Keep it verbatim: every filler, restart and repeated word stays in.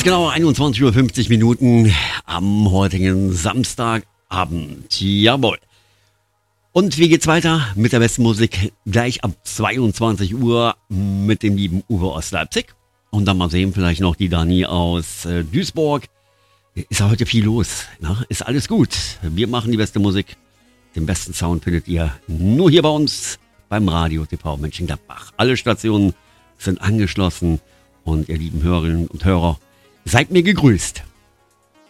genau einundzwanzig Uhr fünfzig Minuten am heutigen Samstagabend. Jawohl. Und wie geht's weiter mit der besten Musik? Gleich ab zweiundzwanzig Uhr mit dem lieben Uwe aus Leipzig. Und dann mal sehen, vielleicht noch die Dani aus äh, Duisburg. Ist ja heute viel los. Ne? Ist alles gut. Wir machen die beste Musik. Den besten Sound findet ihr nur hier bei uns beim Radio T V Mönchengladbach. Alle Stationen sind angeschlossen und ihr lieben Hörerinnen und Hörer, seid mir gegrüßt.